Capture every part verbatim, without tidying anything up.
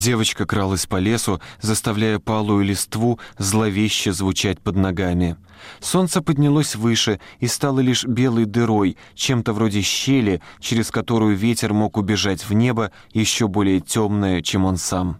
Девочка кралась по лесу, заставляя палую листву зловеще звучать под ногами. Солнце поднялось выше и стало лишь белой дырой, чем-то вроде щели, через которую ветер мог убежать в небо, еще более темное, чем он сам.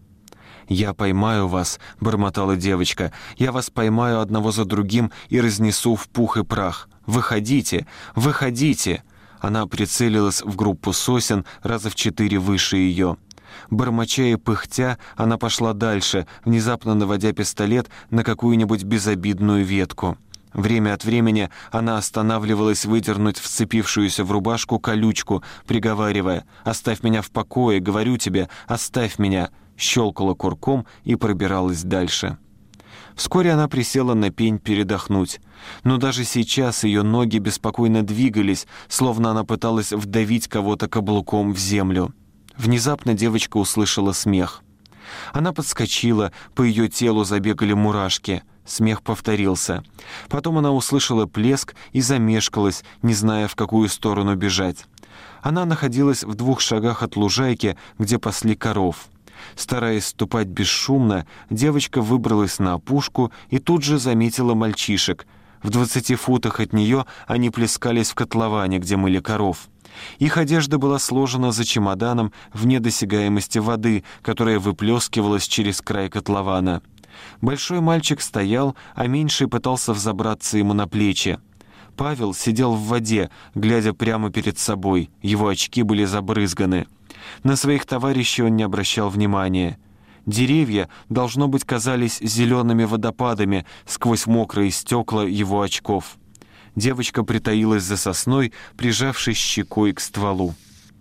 «Я поймаю вас», — бормотала девочка, — «я вас поймаю одного за другим и разнесу в пух и прах. Выходите, выходите!» Она прицелилась в группу сосен раза в четыре выше ее. Бормоча и пыхтя, она пошла дальше, внезапно наводя пистолет на какую-нибудь безобидную ветку. Время от времени она останавливалась выдернуть вцепившуюся в рубашку колючку, приговаривая: «Оставь меня в покое, говорю тебе, оставь меня!» щелкала курком и пробиралась дальше. Вскоре она присела на пень передохнуть. Но даже сейчас ее ноги беспокойно двигались, словно она пыталась вдавить кого-то каблуком в землю. Внезапно девочка услышала смех. Она подскочила, по ее телу забегали мурашки. Смех повторился. Потом она услышала плеск и замешкалась, не зная, в какую сторону бежать. Она находилась в двух шагах от лужайки, где пасли коров. Стараясь ступать бесшумно, девочка выбралась на опушку и тут же заметила мальчишек. В двадцати футах от нее они плескались в котловане, где мыли коров. Их одежда была сложена за чемоданом вне досягаемости воды, которая выплескивалась через край котлована. Большой мальчик стоял, а меньший пытался взобраться ему на плечи. Павел сидел в воде, глядя прямо перед собой. Его очки были забрызганы. На своих товарищей он не обращал внимания. Деревья, должно быть, казались зелеными водопадами сквозь мокрые стекла его очков. Девочка притаилась за сосной, прижавшись щекой к стволу.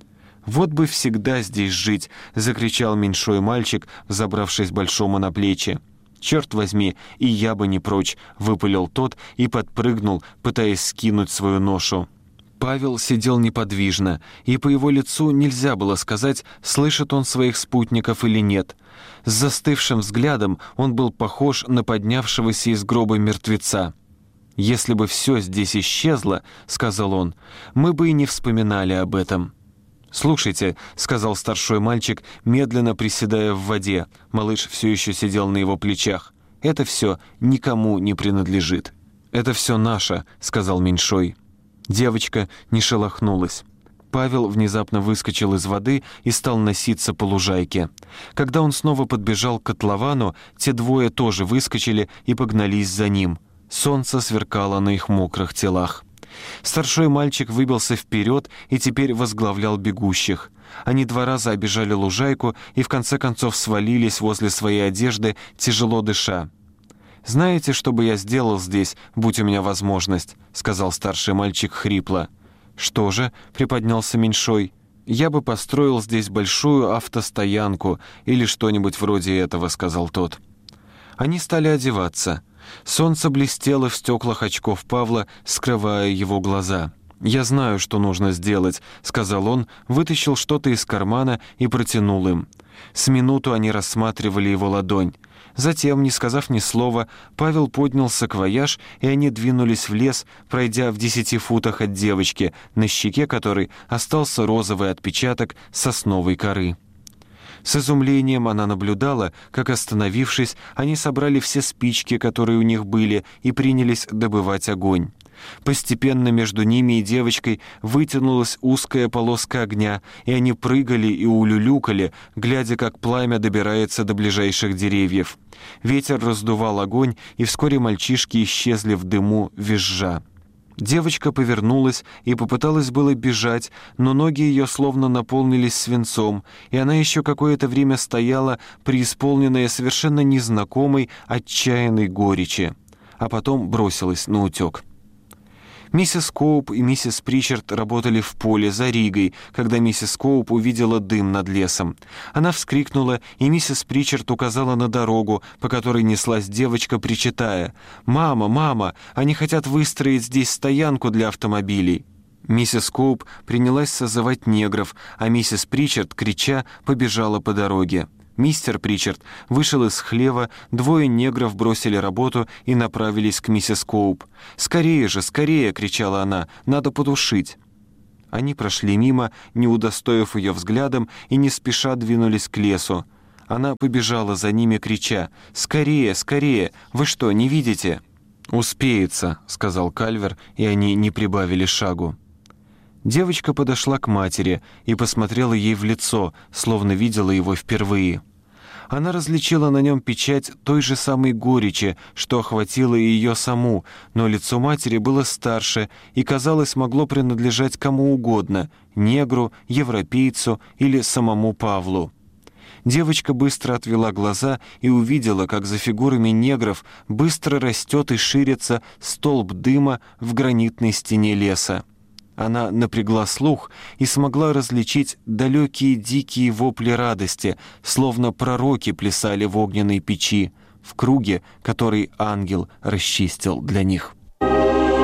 «Вот бы всегда здесь жить!» — закричал меньшой мальчик, взобравшись большому на плечи. «Черт возьми, и я бы не прочь!» — выпалил тот и подпрыгнул, пытаясь скинуть свою ношу. Павел сидел неподвижно, и по его лицу нельзя было сказать, слышит он своих спутников или нет. С застывшим взглядом он был похож на поднявшегося из гроба мертвеца. «Если бы все здесь исчезло, — сказал он, — мы бы и не вспоминали об этом». «Слушайте, — сказал старший мальчик, медленно приседая в воде, малыш все еще сидел на его плечах, — это все никому не принадлежит». «Это все наше, — сказал меньшой». Девочка не шелохнулась. Павел внезапно выскочил из воды и стал носиться по лужайке. Когда он снова подбежал к котловану, те двое тоже выскочили и погнались за ним. Солнце сверкало на их мокрых телах. Старший мальчик выбился вперед и теперь возглавлял бегущих. Они два раза обежали лужайку и в конце концов свалились возле своей одежды, тяжело дыша. «Знаете, что бы я сделал здесь, будь у меня возможность?» — сказал старший мальчик хрипло. «Что же?» — приподнялся меньшой. «Я бы построил здесь большую автостоянку или что-нибудь вроде этого», — сказал тот. Они стали одеваться. Солнце блестело в стеклах очков Павла, скрывая его глаза. «Я знаю, что нужно сделать», — сказал он, вытащил что-то из кармана и протянул им. С минуту они рассматривали его ладонь. Затем, не сказав ни слова, Павел поднял саквояж, и они двинулись в лес, пройдя в десяти футах от девочки, на щеке которой остался розовый отпечаток сосновой коры. С изумлением она наблюдала, как, остановившись, они собрали все спички, которые у них были, и принялись добывать огонь. Постепенно между ними и девочкой вытянулась узкая полоска огня, и они прыгали и улюлюкали, глядя, как пламя добирается до ближайших деревьев. Ветер раздувал огонь, и вскоре мальчишки исчезли в дыму, визжа. Девочка повернулась и попыталась было бежать, но ноги ее словно наполнились свинцом, и она еще какое-то время стояла, преисполненная совершенно незнакомой, отчаянной горечи, а потом бросилась наутек. Миссис Коуп и миссис Причард работали в поле за Ригой, когда миссис Коуп увидела дым над лесом. Она вскрикнула, и миссис Причард указала на дорогу, по которой неслась девочка, причитая: «Мама, мама, они хотят выстроить здесь стоянку для автомобилей». Миссис Коуп принялась созывать негров, а миссис Причард, крича, побежала по дороге. Мистер Причард вышел из хлева, двое негров бросили работу и направились к миссис Коуп. «Скорее же, скорее!» — кричала она. «Надо потушить!» Они прошли мимо, не удостоив ее взглядом, и не спеша двинулись к лесу. Она побежала за ними, крича: «Скорее, скорее! Вы что, не видите?» «Успеется», — сказал Кальвер, и они не прибавили шагу. Девочка подошла к матери и посмотрела ей в лицо, словно видела его впервые. Она различила на нем печать той же самой горечи, что охватила и ее саму, но лицо матери было старше и, казалось, могло принадлежать кому угодно — негру, европейцу или самому Павлу. Девочка быстро отвела глаза и увидела, как за фигурами негров быстро растет и ширится столб дыма в гранитной стене леса. Она напрягла слух и смогла различить далекие дикие вопли радости, словно пророки плясали в огненной печи, в круге, который ангел расчистил для них.